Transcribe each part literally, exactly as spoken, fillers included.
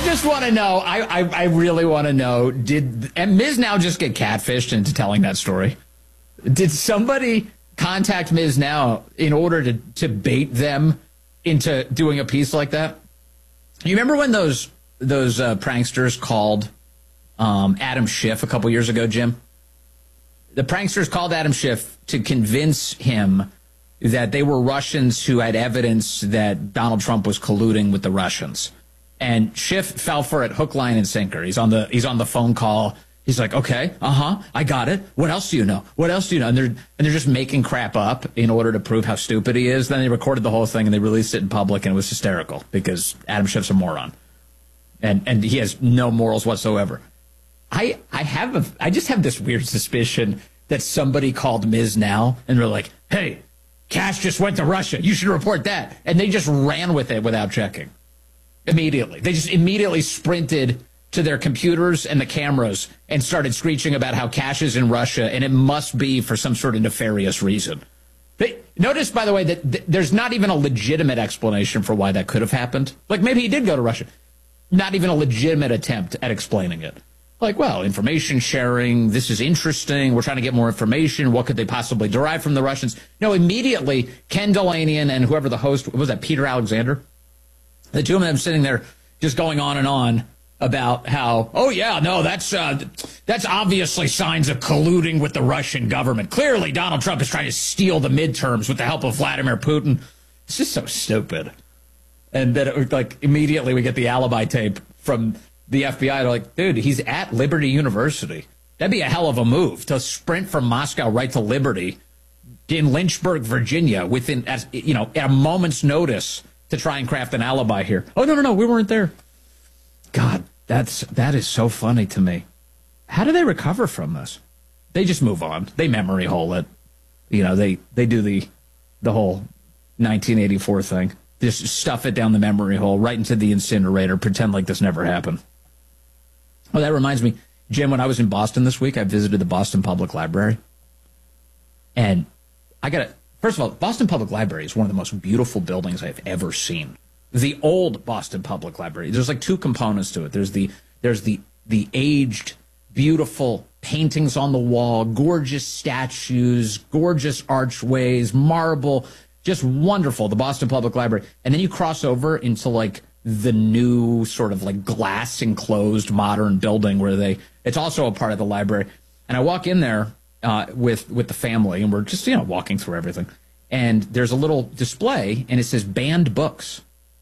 just want to know, I, I, I really want to know, did and Miz Now just get catfished into telling that story? Did somebody contact Miz Now in order to, to bait them into doing a piece like that? You remember when those those uh, pranksters called um, Adam Schiff a couple years ago, Jim? The pranksters called Adam Schiff to convince him that they were Russians who had evidence that Donald Trump was colluding with the Russians. And Schiff fell for it hook, line, and sinker. He's on the he's on the phone call. He's like, okay, uh-huh, I got it. What else do you know? What else do you know? And they're and they're just making crap up in order to prove how stupid he is. Then they recorded the whole thing and they released it in public, and it was hysterical because Adam Schiff's a moron. And and he has no morals whatsoever. I I have a I just have this weird suspicion that somebody called Miz Now and they're like, hey, cash just went to Russia. You should report that. And they just ran with it without checking. Immediately. They just immediately sprinted to their computers and the cameras and started screeching about how cash is in Russia, and it must be for some sort of nefarious reason. They, notice, by the way, that th- there's not even a legitimate explanation for why that could have happened. Like, maybe he did go to Russia. Not even a legitimate attempt at explaining it. Like, well, information sharing, this is interesting, we're trying to get more information, what could they possibly derive from the Russians? No, immediately, Ken Delanian and whoever the host, what was that, Peter Alexander? The two of them sitting there just going on and on about how, oh, yeah, no, that's uh, that's obviously signs of colluding with the Russian government. Clearly, Donald Trump is trying to steal the midterms with the help of Vladimir Putin. It's just so stupid. And then, it, like, immediately we get the alibi tape from the F B I. They're like, dude, he's at Liberty University. That'd be a hell of a move to sprint from Moscow right to Liberty in Lynchburg, Virginia, within, as you know, at a moment's notice to try and craft an alibi here. Oh, no, no, no, we weren't there. God, that's that is so funny to me. How do they recover from this? They just move on. They memory hole it. You know, they, they do the the whole nineteen eighty-four thing. Just stuff it down the memory hole, right into the incinerator, pretend like this never happened. Oh, that reminds me, Jim, when I was in Boston this week, I visited the Boston Public Library. And I got to, first of all, Boston Public Library is one of the most beautiful buildings I've ever seen. The old Boston Public Library, there's like two components to it. There's the there's the the aged, beautiful paintings on the wall, gorgeous statues, gorgeous archways, marble, just wonderful, the Boston Public Library. And then you cross over into like the new sort of like glass enclosed modern building where they, it's also a part of the library. And I walk in there uh, with with the family, and we're just, you know, walking through everything. And there's a little display, and it says banned books.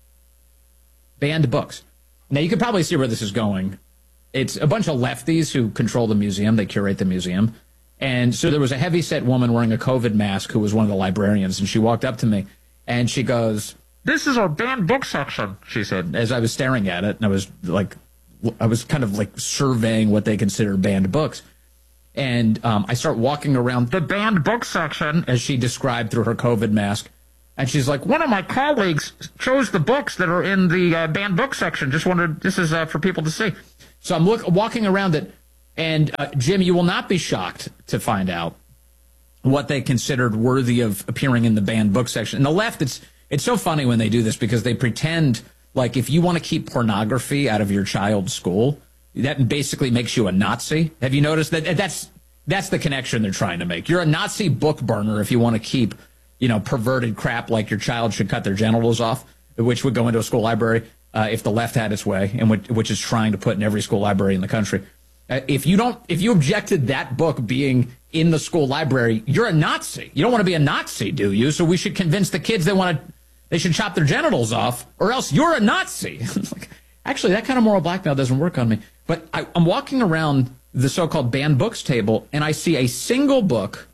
Banned books. Now, you can probably see where this is going. It's a bunch of lefties who control the museum. They curate the museum. And so there was a heavyset woman wearing a COVID mask who was one of the librarians, and she walked up to me, and she goes, "This is our banned book section," she said, as I was staring at it, and I was like, I was kind of like surveying what they consider banned books. And um, I start walking around the banned book section, as she described through her COVID mask. And she's like, one of my colleagues chose the books that are in the uh, banned book section. Just wanted, this is uh, for people to see. So I'm look, walking around it, and uh, Jim, you will not be shocked to find out what they considered worthy of appearing in the banned book section. And the left, it's it's so funny when they do this, because they pretend like if you want to keep pornography out of your child's school, that basically makes you a Nazi. Have you noticed that? That's that's the connection they're trying to make. You're a Nazi book burner if you want to keep, you know, perverted crap like your child should cut their genitals off, which would go into a school library uh, if the left had its way, and which, which is trying to put in every school library in the country. Uh, if you don't, if you objected that book being in the school library, you're a Nazi. You don't want to be a Nazi, do you? So we should convince the kids they want to, they should chop their genitals off, or else you're a Nazi. Like, actually, that kind of moral blackmail doesn't work on me. But I, I'm walking around the so-called banned books table, and I see a single book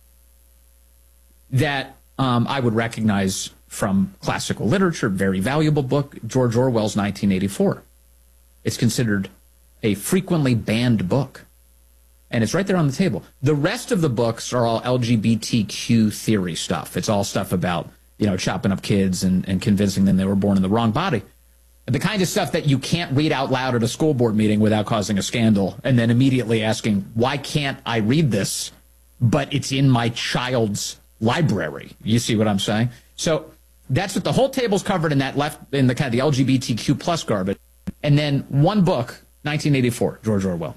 that um, I would recognize from classical literature, very valuable book, George Orwell's nineteen eighty-four. It's considered a frequently banned book, and it's right there on the table. The rest of the books are all L G B T Q theory stuff. It's all stuff about, you know, chopping up kids and, and convincing them they were born in the wrong body. The kind of stuff that you can't read out loud at a school board meeting without causing a scandal, and then immediately asking, why can't I read this, but it's in my child's library? You see what I'm saying? So that's what the whole table's covered in that left, in the kind of the L G B T Q plus garbage. And then one book, nineteen eighty-four, George Orwell.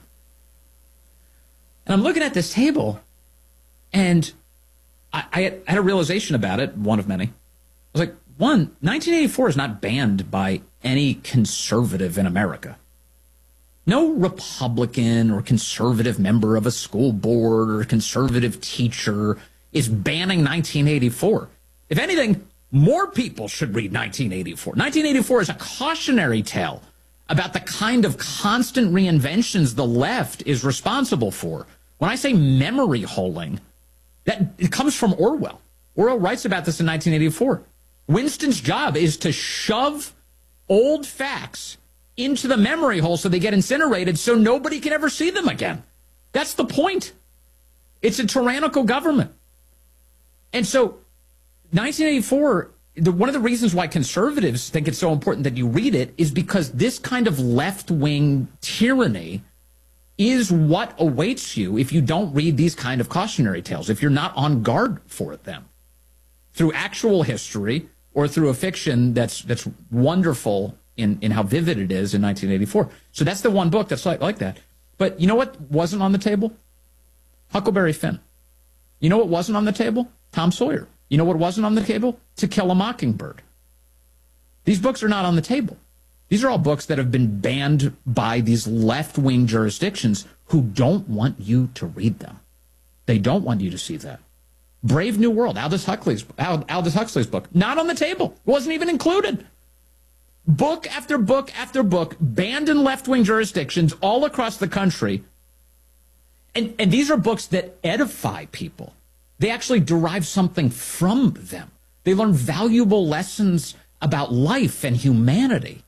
And I'm looking at this table, and I, I, had, I had a realization about it, one of many. I was like, one, nineteen eighty-four is not banned by any conservative in America. No Republican or conservative member of a school board or conservative teacher is banning nineteen eighty-four. If anything, more people should read nineteen eighty-four. nineteen eighty-four is a cautionary tale about the kind of constant reinventions the left is responsible for. When I say memory holing, that it comes from Orwell. Orwell writes about this in nineteen eighty-four. Winston's job is to shove old facts into the memory hole so they get incinerated so nobody can ever see them again. That's the point. It's a tyrannical government. And so nineteen eighty-four, the, one of the reasons why conservatives think it's so important that you read it is because this kind of left-wing tyranny is what awaits you if you don't read these kind of cautionary tales, if you're not on guard for them. Through actual history or through a fiction that's that's wonderful in, in how vivid it is in nineteen eighty-four. So that's the one book that's like, like that. But you know what wasn't on the table? Huckleberry Finn. You know what wasn't on the table? Tom Sawyer. You know what wasn't on the table? To Kill a Mockingbird. These books are not on the table. These are all books that have been banned by these left-wing jurisdictions who don't want you to read them. They don't want you to see that. Brave New World, Aldous Huxley's, Aldous Huxley's book, not on the table. Wasn't even included. Book after book after book, banned in left-wing jurisdictions all across the country. And, and these are books that edify people. They actually derive something from them. They learn valuable lessons about life and humanity.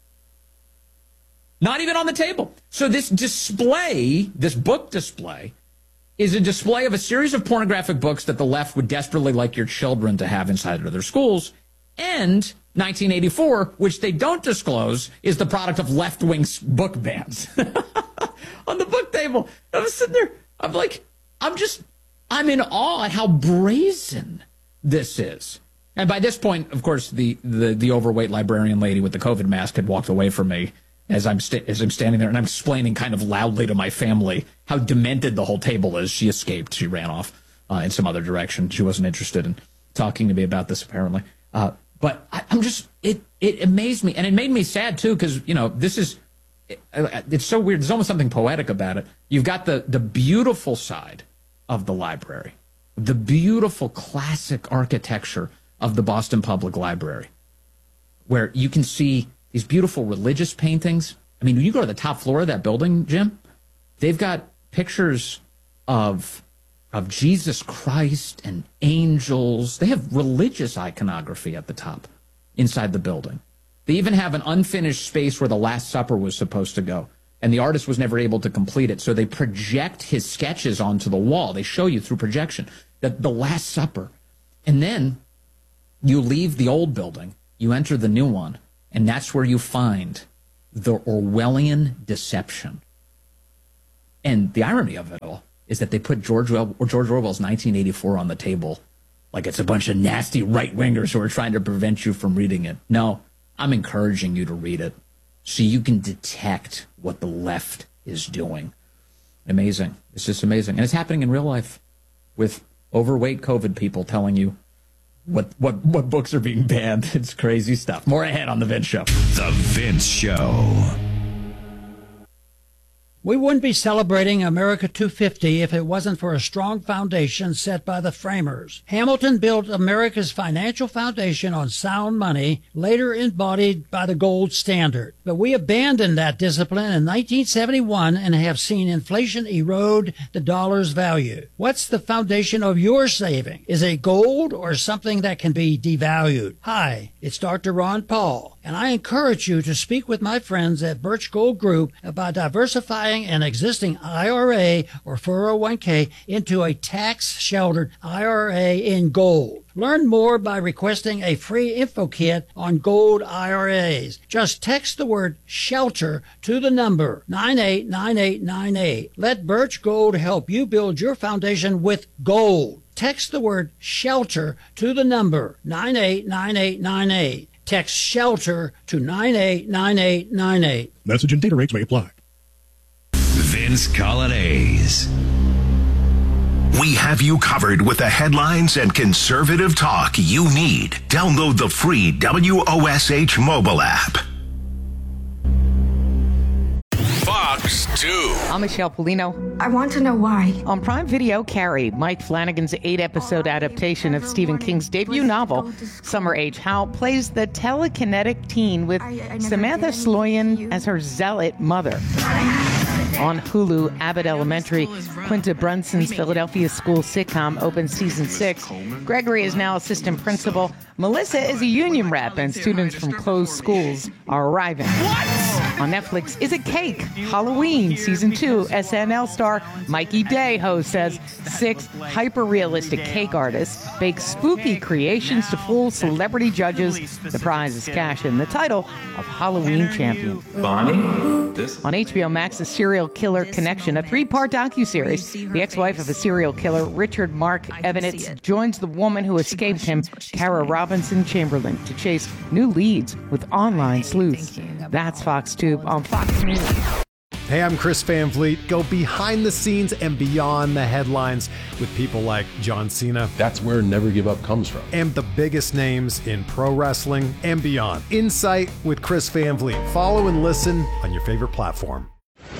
Not even on the table. So this display, this book display, is a display of a series of pornographic books that the left would desperately like your children to have inside of their schools. And nineteen eighty-four, which they don't disclose, is the product of left-wing book bans. On the book table, I'm sitting there, I'm like, I'm just, I'm in awe at how brazen this is. And by this point, of course, the, the, the overweight librarian lady with the COVID mask had walked away from me as I'm, sta- as I'm standing there, and I'm explaining kind of loudly to my family how demented the whole table is. She escaped. She ran off uh, in some other direction. She wasn't interested in talking to me about this, apparently. Uh, but I, I'm just, it, it amazed me. And it made me sad, too, because, you know, this is, it, it's so weird. There's almost something poetic about it. You've got the, the beautiful side of the library, the beautiful classic architecture of the Boston Public Library, where you can see these beautiful religious paintings. I mean, when you go to the top floor of that building, Jim, they've got pictures of of Jesus Christ and angels. They have religious iconography at the top inside the building. They even have an unfinished space where the Last Supper was supposed to go, and the artist was never able to complete it, so they project his sketches onto the wall. They show you through projection that the Last Supper. And then you leave the old building, you enter the new one, and that's where you find the Orwellian deception. And the irony of it all is that they put George, or George Orwell's nineteen eighty-four on the table like it's a bunch of nasty right-wingers who are trying to prevent you from reading it. No, I'm encouraging you to read it so you can detect what the left is doing. Amazing. It's just amazing. And it's happening in real life with overweight COVID people telling you What, what what books are being banned. It's crazy stuff. More ahead on The Vince Show. The Vince Show. We wouldn't be celebrating America two fifty if it wasn't for a strong foundation set by the framers. Hamilton built America's financial foundation on sound money, later embodied by the gold standard. But we abandoned that discipline in nineteen seventy-one and have seen inflation erode the dollar's value. What's the foundation of your saving? Is it gold or something that can be devalued? Hi, it's Doctor Ron Paul, and I encourage you to speak with my friends at Birch Gold Group about diversifying an existing I R A or four oh one k into a tax-sheltered I R A in gold. Learn more by requesting a free info kit on gold I R As. Just text the word SHELTER to the number nine eight nine eight nine eight. Let Birch Gold help you build your foundation with gold. Text the word SHELTER to the number nine eight nine eight nine eight. Text SHELTER to nine eight nine eight nine eight. Message and data rates may apply. Vince Colonnese. We have you covered with the headlines and conservative talk you need. Download the free W O S H mobile app. Fox two. I'm Michelle Polino. I want to know why. On Prime Video, Carrie, Mike Flanagan's eight-episode adaptation of Stephen King's debut novel, Summer H. Howe, plays the telekinetic teen with Samantha Sloyan as her zealot mother. On Hulu, Abbott Elementary, Quinta Brunson's Philadelphia school sitcom opens season six. Gregory is now assistant principal. Melissa is a union rep, and students from closed schools are arriving. What? On Netflix, Is It Cake? Halloween, season two. S N L star Mikey Day hosts as six hyper-realistic cake artists bake spooky creations to fool celebrity judges. The prize is cash in the title of Halloween Champion. Bonnie? This? On H B O Max, The Serial Killer Connection, a three-part docuseries. The ex-wife of a serial killer, Richard Mark Evanitz, joins the woman who escaped him, Kara Robinson Chamberlain, to chase new leads with online sleuths. That's Fox Tube on Fox News. Hey, I'm Chris Van Vliet. Go behind the scenes and beyond the headlines with people like John Cena. That's where Never Give Up comes from. And the biggest names in pro wrestling and beyond. Insight with Chris Van Vliet. Follow and listen on your favorite platform.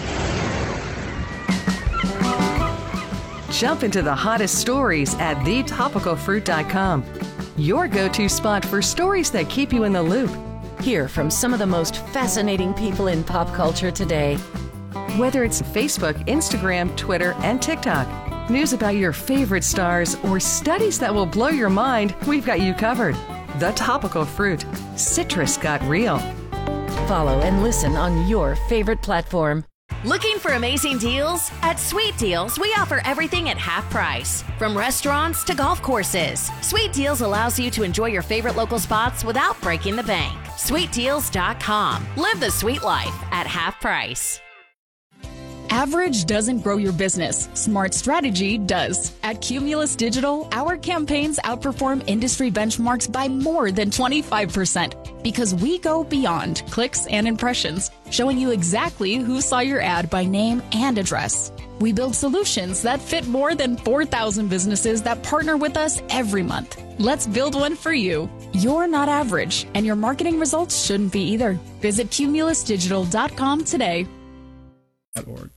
Jump into the hottest stories at the topical fruit dot com. Your go-to spot for stories that keep you in the loop. Hear from some of the most fascinating people in pop culture today. Whether it's Facebook, Instagram, Twitter, and TikTok, news about your favorite stars, or studies that will blow your mind, we've got you covered. The Topical Fruit. Citrus got real. Follow and listen on your favorite platform. Looking for amazing deals? At Sweet Deals, we offer everything at half price. From restaurants to golf courses, Sweet Deals allows you to enjoy your favorite local spots without breaking the bank. sweet deals dot com. Live the sweet life at half price. Average doesn't grow your business. Smart strategy does. At Cumulus Digital, our campaigns outperform industry benchmarks by more than twenty-five percent because we go beyond clicks and impressions, showing you exactly who saw your ad by name and address. We build solutions that fit more than four thousand businesses that partner with us every month. Let's build one for you. You're not average, and your marketing results shouldn't be either. Visit cumulus digital dot com today. Org.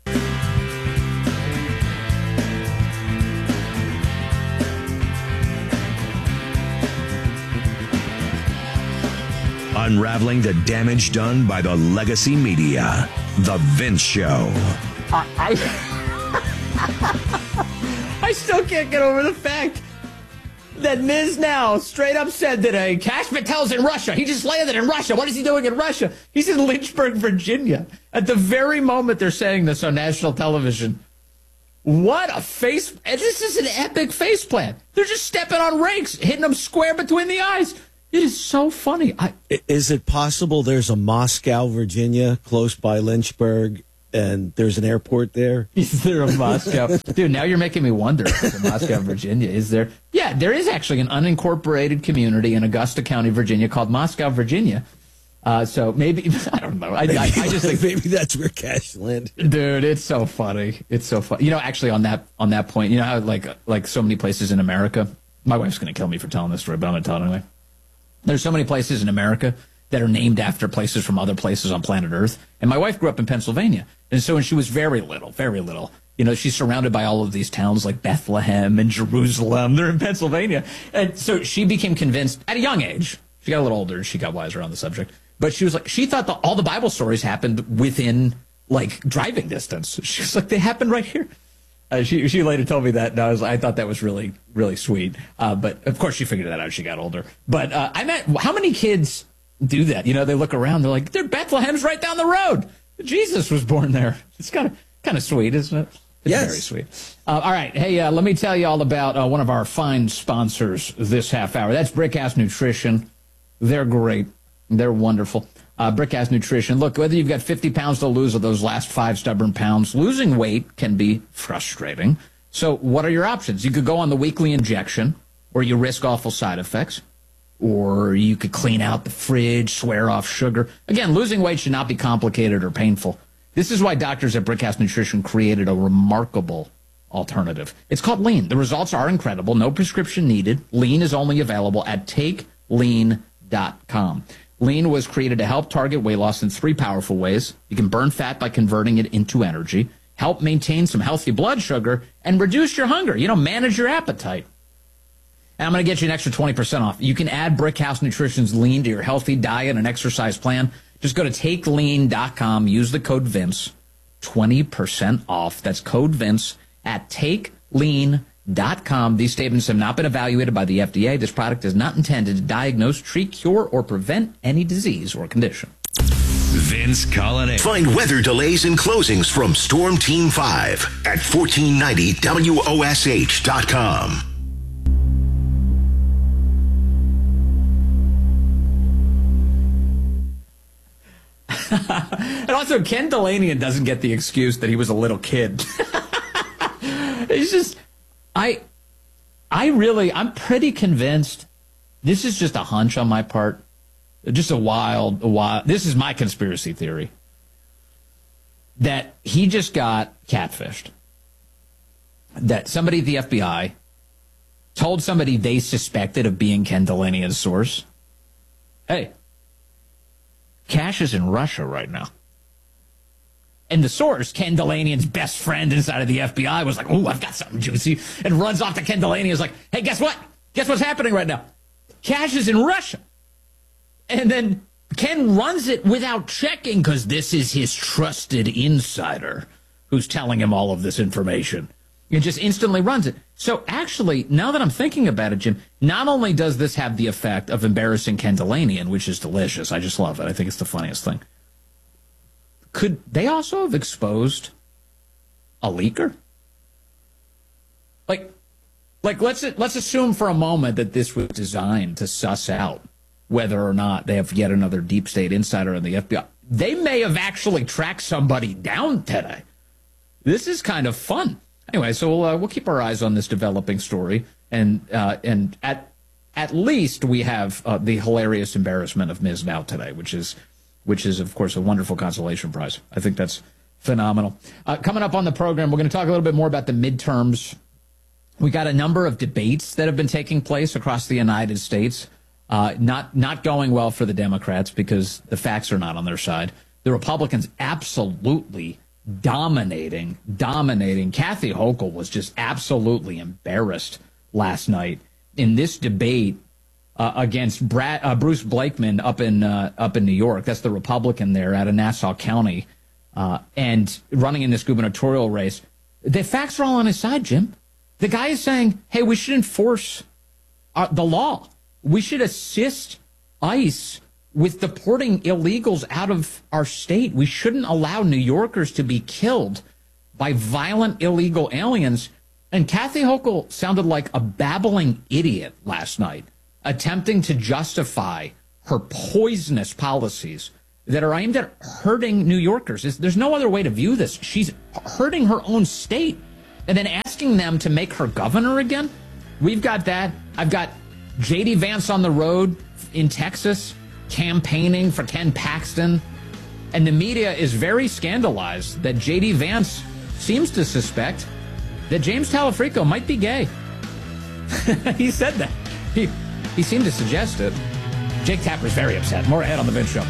Unraveling the damage done by the legacy media. The Vince Show. I, I, I still can't get over the fact that Miz now straight up said that a Kash Patel's in Russia. He just landed in Russia. What is he doing in Russia? He's in Lynchburg, Virginia. At the very moment they're saying this on national television. What a face. This is an epic face plant. They're just stepping on rakes, hitting them square between the eyes. It is so funny. I, is it possible there's a Moscow, Virginia, close by Lynchburg, and there's an airport there? Is there a Moscow? Dude, now you're making me wonder if there's a Moscow, Virginia. Is there? Yeah, there is actually an unincorporated community in Augusta County, Virginia called Moscow, Virginia. Uh, so maybe, I don't know. I, maybe, I, I just think maybe that's where Cash landed. Dude, it's so funny. It's so funny. You know, actually on that on that point, you know how like like so many places in America, my wife's going to kill me for telling this story, but I'm going to tell it anyway. There's so many places in America that are named after places from other places on planet Earth. And my wife grew up in Pennsylvania. And so when she was very little, very little, you know, she's surrounded by all of these towns like Bethlehem and Jerusalem. They're in Pennsylvania. And so she became convinced at a young age. She got a little older. She got wiser on the subject. But she was like, she thought that all the Bible stories happened within, like, driving distance. She was like, they happened right here. Uh, she she later told me that, and I was I thought that was really, really sweet. Uh, but, of course, she figured that out as she got older. But uh, I met, how many kids do that? You know, they look around, they're like, they're Bethlehem's right down the road. Jesus was born there. It's kind of kind of sweet, isn't it? It's yes. Very sweet. Uh, all right. Hey, uh, let me tell you all about uh, one of our fine sponsors this half hour. That's Brickhouse Nutrition. They're great. They're wonderful. Uh, Brickhouse Nutrition. Look, whether you've got fifty pounds to lose or those last five stubborn pounds, losing weight can be frustrating. So what are your options? You could go on the weekly injection, or you risk awful side effects, or you could clean out the fridge, swear off sugar. Again, losing weight should not be complicated or painful. This is why doctors at Brickhouse Nutrition created a remarkable alternative. It's called Lean. The results are incredible. No prescription needed. Lean is only available at take lean dot com. Lean was created to help target weight loss in three powerful ways. You can burn fat by converting it into energy, help maintain some healthy blood sugar, and reduce your hunger. You know, manage your appetite. And I'm going to get you an extra twenty percent off. You can add Brickhouse Nutrition's Lean to your healthy diet and exercise plan. Just go to take lean dot com. Use the code Vince. twenty percent off. That's code Vince at take lean dot com. These statements have not been evaluated by the F D A. This product is not intended to diagnose, treat, cure, or prevent any disease or condition. Vince Coglianese. Find weather delays and closings from Storm Team five at fourteen ninety W O S H dot com. And also, Ken Delanian doesn't get the excuse that he was a little kid. It's just, I, I really, I'm pretty convinced. This is just a hunch on my part. Just a wild, a wild. This is my conspiracy theory. That he just got catfished. That somebody at the F B I told somebody they suspected of being Ken Delanian's source, hey, cash is in Russia right now. And the source, Ken Delanian's best friend inside of the F B I, was like, oh, I've got something juicy, and runs off to Ken Delanian and is like, hey, guess what? Guess what's happening right now? Cash is in Russia. And then Ken runs it without checking because this is his trusted insider who's telling him all of this information. And just instantly runs it. So actually, now that I'm thinking about it, Jim, not only does this have the effect of embarrassing Ken Delanian, which is delicious. I just love it. I think it's the funniest thing. Could they also have exposed a leaker? Like, like let's let's assume for a moment that this was designed to suss out whether or not they have yet another deep state insider in the F B I. They may have actually tracked somebody down today. This is kind of fun. Anyway, so we'll uh, we'll keep our eyes on this developing story, and uh, and at at least we have uh, the hilarious embarrassment of Miz Now today, which is. which is, of course, a wonderful consolation prize. I think that's phenomenal. Uh, coming up on the program, we're going to talk a little bit more about the midterms. We got a number of debates that have been taking place across the United States, uh, not not going well for the Democrats because the facts are not on their side. The Republicans absolutely dominating, dominating. Kathy Hochul was just absolutely embarrassed last night in this debate Uh, against Brad, uh, Bruce Blakeman up in uh, up in New York. That's the Republican there out of Nassau County, uh, and running in this gubernatorial race. The facts are all on his side, Jim. The guy is saying, hey, we should enforce uh, the law. We should assist ICE with deporting illegals out of our state. We shouldn't allow New Yorkers to be killed by violent illegal aliens. And Kathy Hochul sounded like a babbling idiot last night, attempting to justify her poisonous policies that are aimed at hurting New Yorkers. There's no other way to view this. She's hurting her own state and then asking them to make her governor again. We've got that. I've got J D Vance on the road in Texas campaigning for Ken Paxton. And the media is very scandalized that J D Vance seems to suspect that James Talafrico might be gay. He said that. He... He seemed to suggest it. Jake Tapper's very upset. More ahead on The Vince Show.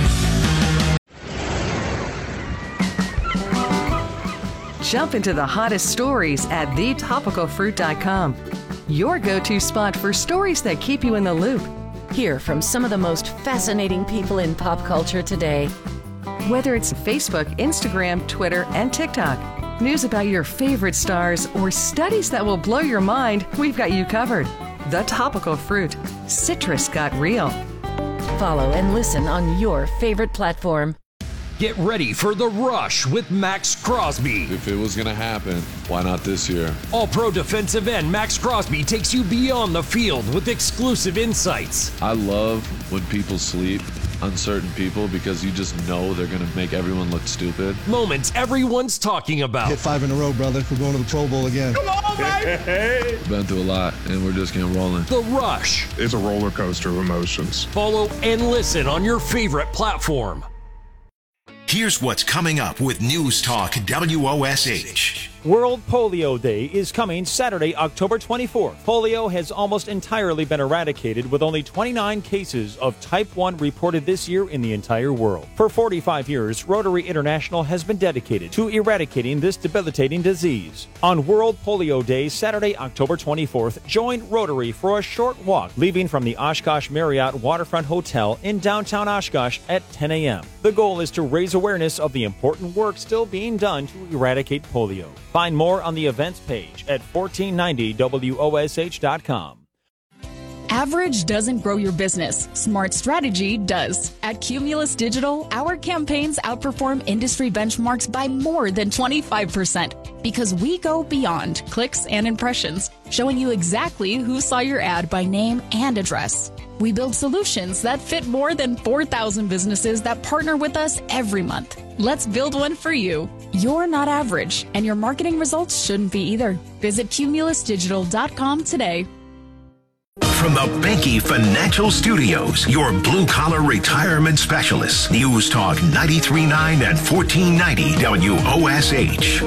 Jump into the hottest stories at the topical fruit dot com. Your go-to spot for stories that keep you in the loop. Hear from some of the most fascinating people in pop culture today. Whether it's Facebook, Instagram, Twitter, and TikTok, news about your favorite stars, or studies that will blow your mind, we've got you covered. The Topical Fruit. Citrus got real. Follow and listen on your favorite platform. Get ready for The Rush with Max Crosby. If it was going to happen, why not this year? All-Pro defensive end Max Crosby takes you beyond the field with exclusive insights. I love when people sleep on certain people because you just know they're going to make everyone look stupid. Moments everyone's talking about. Hit five in a row, brother. We're going to the Pro Bowl again. Come on, baby! Been through a lot, and we're just getting rolling. The Rush. It's a roller coaster of emotions. Follow and listen on your favorite platform. Here's what's coming up with News Talk W O S H. World Polio Day is coming Saturday, October twenty-fourth. Polio has almost entirely been eradicated, with only twenty-nine cases of type one reported this year in the entire world. For forty-five years, Rotary International has been dedicated to eradicating this debilitating disease. On World Polio Day, Saturday, October twenty-fourth, join Rotary for a short walk, leaving from the Oshkosh Marriott Waterfront Hotel in downtown Oshkosh at ten a.m. The goal is to raise awareness of the important work still being done to eradicate polio. Find more on the events page at fourteen ninety W O S H dot com. Average doesn't grow your business. Smart strategy does. At Cumulus Digital, our campaigns outperform industry benchmarks by more than twenty-five percent because we go beyond clicks and impressions, showing you exactly who saw your ad by name and address. We build solutions that fit more than four thousand businesses that partner with us every month. Let's build one for you. You're not average, and your marketing results shouldn't be either. Visit cumulus digital dot com today. From the Banky Financial Studios, your blue-collar retirement specialists. News Talk ninety-three point nine and fourteen ninety W O S H.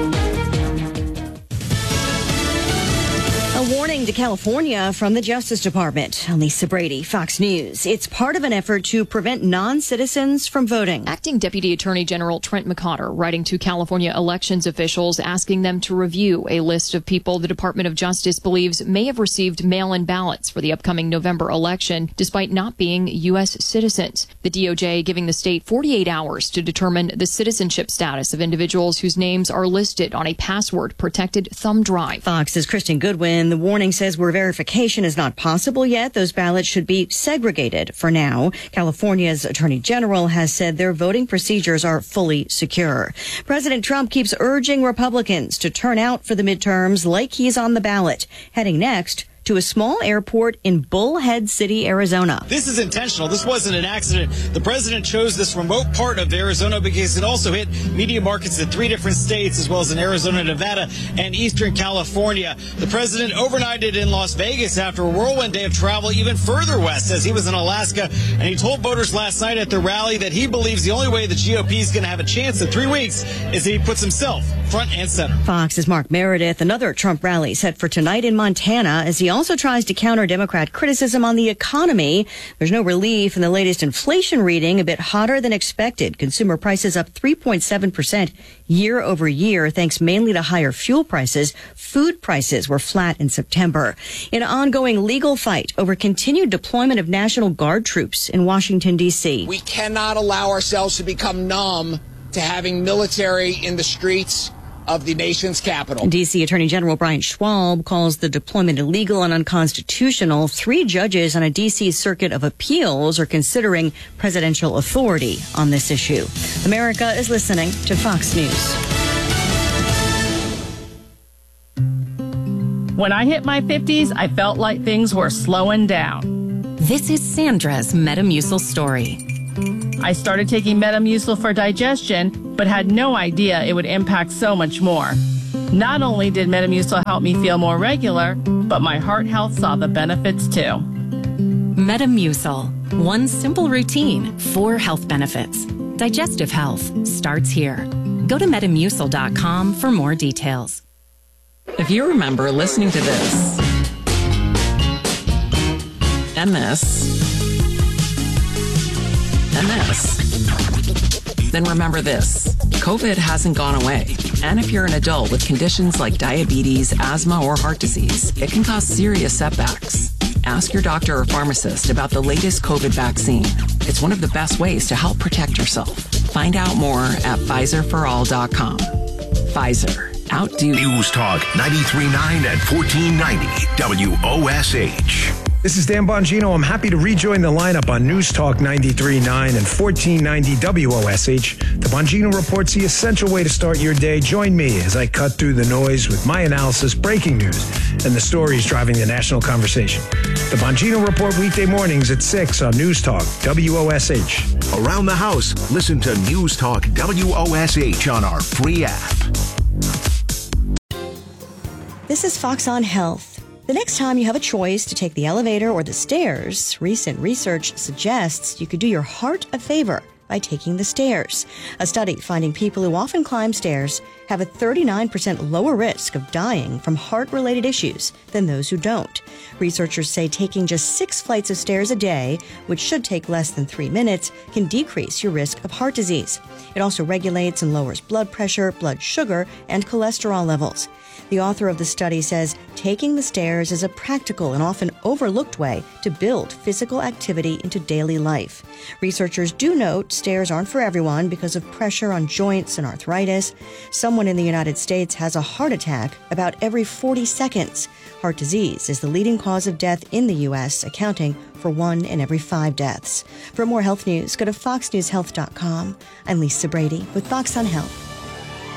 A warning to California from the Justice Department. I'm Lisa Brady, Fox News. It's part of an effort to prevent non-citizens from voting. Acting Deputy Attorney General Trent McCotter writing to California elections officials asking them to review a list of people the Department of Justice believes may have received mail-in ballots for the upcoming November election despite not being U S citizens. The D O J giving the state forty-eight hours to determine the citizenship status of individuals whose names are listed on a password-protected thumb drive. Fox's Kristen Goodwin. The warning says where verification is not possible yet, those ballots should be segregated for now. California's Attorney General has said their voting procedures are fully secure. President Trump keeps urging Republicans to turn out for the midterms like he's on the ballot. Heading next to a small airport in Bullhead City, Arizona. This is intentional. This wasn't an accident. The president chose this remote part of Arizona because it also hit media markets in three different states, as well as in Arizona, Nevada, and Eastern California. The president overnighted in Las Vegas after a whirlwind day of travel even further west, as he was in Alaska, and he told voters last night at the rally that he believes the only way the G O P is going to have a chance in three weeks is if he puts himself front and center. Fox's Mark Meredith. Another Trump rally set for tonight in Montana as he also tries to counter Democrat criticism on the economy. There's no relief in the latest inflation reading, a bit hotter than expected. Consumer prices up three point seven percent year over year, thanks mainly to higher fuel prices. Food prices were flat in September. In an ongoing legal fight over continued deployment of National Guard troops in Washington, D C. We cannot allow ourselves to become numb to having military in the streets of the nation's capital. D C Attorney General Brian Schwab calls the deployment illegal and unconstitutional. Three judges on a D C Circuit of Appeals are considering presidential authority on this issue. America is listening to Fox News. When I hit my fifties, I felt like things were slowing down. This is Sandra's Metamucil story. I started taking Metamucil for digestion, but had no idea it would impact so much more. Not only did Metamucil help me feel more regular, but my heart health saw the benefits too. Metamucil. One simple routine, four health benefits. Digestive health starts here. Go to metamucil dot com for more details. If you remember listening to this and this and this, then remember this. COVID hasn't gone away. And if you're an adult with conditions like diabetes, asthma, or heart disease, it can cause serious setbacks. Ask your doctor or pharmacist about the latest COVID vaccine. It's one of the best ways to help protect yourself. Find out more at Pfizer for all dot com. Pfizer. Outdo. News Talk ninety-three point nine and fourteen ninety W O S H. This is Dan Bongino. I'm happy to rejoin the lineup on News Talk ninety-three point nine and fourteen ninety W O S H. The Bongino Report's the essential way to start your day. Join me as I cut through the noise with my analysis, breaking news, and the stories driving the national conversation. The Bongino Report weekday mornings at six on News Talk W O S H. Around the house, listen to News Talk W O S H on our free app. This is Fox on Health. The next time you have a choice to take the elevator or the stairs, recent research suggests you could do your heart a favor by taking the stairs. A study finding people who often climb stairs have a thirty-nine percent lower risk of dying from heart-related issues than those who don't. Researchers say taking just six flights of stairs a day, which should take less than three minutes, can decrease your risk of heart disease. It also regulates and lowers blood pressure, blood sugar, and cholesterol levels. The author of the study says taking the stairs is a practical and often overlooked way to build physical activity into daily life. Researchers do note stairs aren't for everyone because of pressure on joints and arthritis. Someone in the United States has a heart attack about every forty seconds. Heart disease is the leading cause of death in the U S, accounting for one in every five deaths. For more health news, go to fox news health dot com. I'm Lisa Brady with Fox on Health.